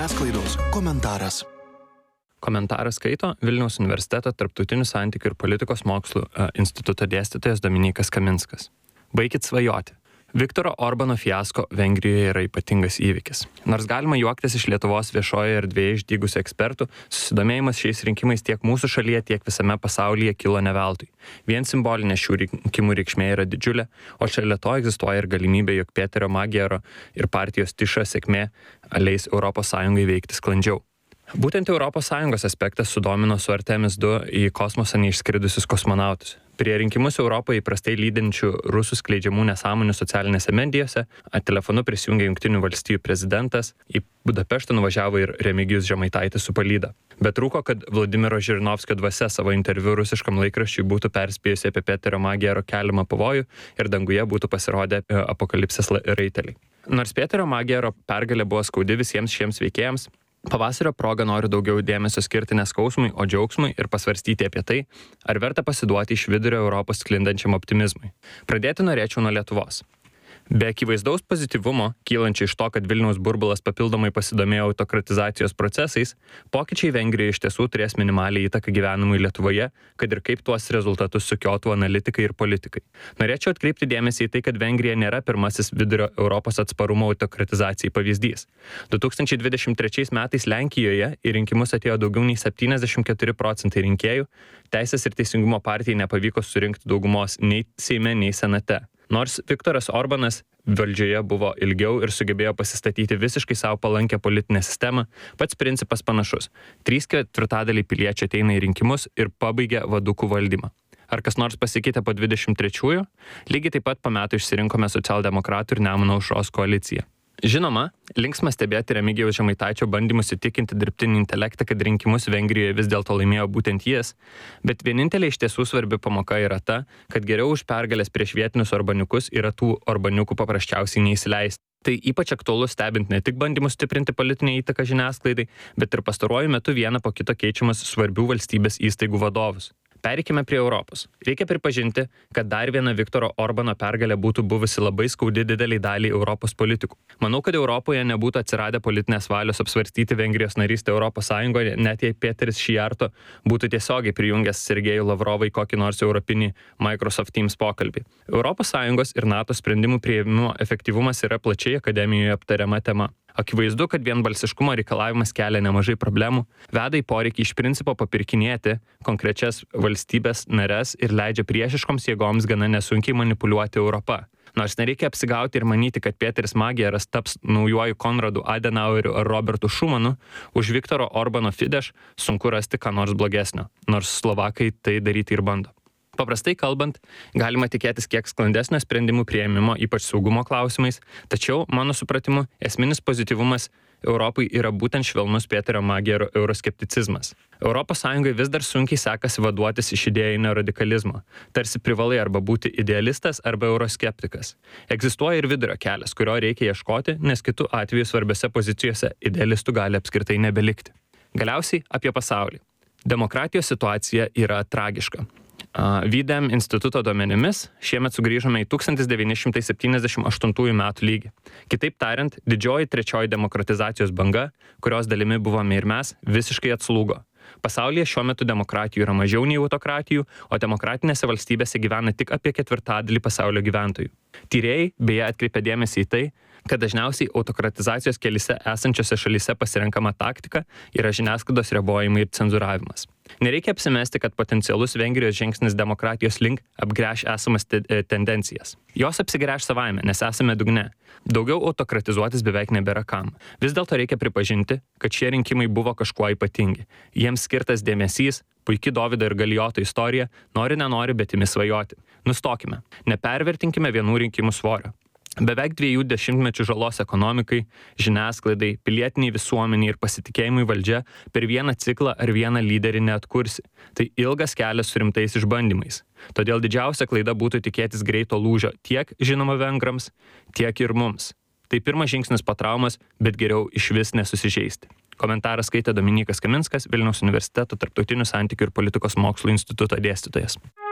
Žiniasklaidos komentaras. Komentarą skaito Vilniaus universiteto tarptautinių santykių ir politikos mokslų instituto dėstytojas Dominykas Kaminskas. Baikit svajoti. Viktoro Orbano fiasko Vengrijoje yra ypatingas įvykis. Nors galima juoktis iš Lietuvos viešojoje erdvėje išdygusių ekspertų, susidomėjimas šiais rinkimais tiek mūsų šalyje, tiek visame pasaulyje kilo ne veltui. Vien simbolinė šių rinkimų reikšmė yra didžiulė, o šalia to egzistuoja ir galimybė, jog Peterio Magyaro ir partijos Tiša sėkmė leis ES veikti sklandžiau. Būtent ES aspektas sudomino su Artemis 2 į kosmosą neišskridusius kosmonautus. Prie rinkimus Europoje įprastai lydinčių rusų skleidžiamų nesąmonių socialinėse medijose telefonu prisijungė Jungtinių valstijų prezidentas, į Budapeštą nuvažiavo ir Remigijus Žemaitaitis su palyda. Bet trūko, kad Vladimiro Žirinovskio dvasia savo interviu rusiškam laikraščiui būtų perspėjusi apie Peterio Magyaro keliamą pavojų ir danguje būtų pasirodę apokalipsės raiteliai. Nors Peterio Magyaro pergalė buvo skaudi visiems šiems veikėjams, pavasario proga noriu daugiau dėmesio skirti ne skausmui, o džiaugsmui ir pasvarstyti apie tai, ar verta pasiduoti iš vidurio Europos sklindančiam optimizmui. Pradėti norėčiau nuo Lietuvos. Be akivaizdaus pozityvumo, kylančio iš to, kad Vilniaus burbulas papildomai pasidomėjo autokratizacijos procesais, pokyčiai Vengrijoje iš tiesų turės minimalią įtaką gyvenimui Lietuvoje, kad ir kaip tuos rezultatus sukiotų analitikai ir politikai. Norėčiau atkreipti dėmesį į tai, kad Vengrija nėra pirmasis vidurio Europos atsparumo autokratizacijai pavyzdys. 2023 metais Lenkijoje į rinkimus atėjo daugiau nei 74% rinkėjų, Teisės ir teisingumo partijai nepavyko surinkti daugumos nei Seime, nei Senate. Nors Viktoras Orbanas valdžioje buvo ilgiau ir sugebėjo pasistatyti visiškai savo palankę politinę sistemą, pats principas panašus. 3/4 piliečių ateina į rinkimus ir pabaigia vadukų valdymą. Ar kas nors pasikeitė po 23-ųjų? Lygiai taip pat po metų išsirinkome socialdemokratų ir Nemuno aušros koaliciją. Žinoma, linksma stebėti Remigijaus Žemaitaičio bandymus įtikinti dirbtinį intelektą, kad rinkimus Vengrijoje vis dėlto laimėjo būtent jis, bet vienintelė iš tiesų svarbi pamoka yra ta, kad geriau už pergalės prieš vietinius orbaniukus yra tų orbaniukų paprasčiausiai neįsileisti. Tai ypač aktualu stebint ne tik bandymus stiprinti politinę įtaką žiniasklaidai, bet ir pastaruoju metu vieną po kito keičiamas svarbių valstybės įstaigų vadovus. Pereikime prie Europos. Reikia pripažinti, kad dar viena Viktoro Orbano pergalė būtų buvusi labai skaudi dideliai daliai Europos politikų. Manau, kad Europoje nebūtų atsiradę politinės valios apsvarstyti Vengrijos narystę Europos Sąjungoje, net jei Peteris Šijarto būtų tiesiogiai prijungęs Sergejų Lavrovą į kokį nors europinį Microsoft Teams pokalbį. Europos Sąjungos ir NATO sprendimų priėmimo efektyvumas yra plačiai akademijoje aptariama tema. Akivaizdu, kad vienbalsiškumo reikalavimas kelia nemažai problemų, veda į poreikį iš principo papirkinėti konkrečias valstybės nares ir leidžia priešiškoms jėgoms gana nesunkiai manipuliuoti Europą. Nors nereikia apsigauti ir manyti, kad Peteris Magyaras taps naujuoju Konradu Adenaueriu ar Robertu Šumanu, už Viktoro Orbano Fidesz sunku rasti ką nors blogesnio, nors slovakai tai daryti ir bando. Paprastai kalbant, galima tikėtis kiek sklandesnio sprendimų priėmimo, ypač saugumo klausimais, tačiau, mano supratimu, esminis pozityvumas Europai yra būtent švelnus Peterio Magyaro euroskepticizmas. ES vis dar sunkiai sekasi vaduotis iš idėjinio radikalizmo. Tarsi privalai arba būti idealistas arba euroskeptikas. Egzistuoja ir vidurio kelias, kurio reikia ieškoti, nes kitų atveju svarbiose pozicijose idealistų gali apskritai nebelikti. Galiausiai apie pasaulį. Demokratijos situacija yra tragiška. Videm instituto duomenimis šiemet sugrįžome į 1978 metų lygį. Kitaip tariant, didžioji trečioji demokratizacijos banga, kurios dalimi buvome ir mes, visiškai atslūgo. Pasaulyje šiuo metu demokratijų yra mažiau nei autokratijų, o demokratinėse valstybėse gyvena tik apie 1/4 pasaulio gyventojų. Tyrėjai beje atkreipia dėmesį į tai, kad dažniausiai autokratizacijos kelyse esančiose šalyse pasirenkama taktika yra žiniasklaidos ribojimai ir cenzūravimas. Nereikia apsimesti, kad potencialus Vengrijos žingsnis demokratijos link apgręš esamas tendencijas. Jos apsigręš savaime, nes esame dugne. Daugiau autokratizuotis beveik nebėra kam. Vis dėlto reikia pripažinti, kad šie rinkimai buvo kažkuo ypatingi. Jiems skirtas dėmesys, puiki Dovydo ir Galijoto istorija, nori, bet imi svajoti. Nustokime, nepervertinkime vienų rinkimų svorio. Beveik 2 dešimtmečių žalos ekonomikai, žiniasklaidai, pilietiniai visuomeniai ir pasitikėjimui valdžia per vieną ciklą ar vieną lyderį neatkursi. Tai ilgas kelias su rimtais išbandymais. Todėl didžiausia klaida būtų tikėtis greito lūžio tiek, žinoma, vengrams, tiek ir mums. Tai pirmas žingsnis po traumas, bet geriau išvis nesusižeisti. Komentarą skaitė Dominykas Kaminskas, Vilniaus universiteto tarptautinių santykių ir politikos mokslų instituto dėstytojas.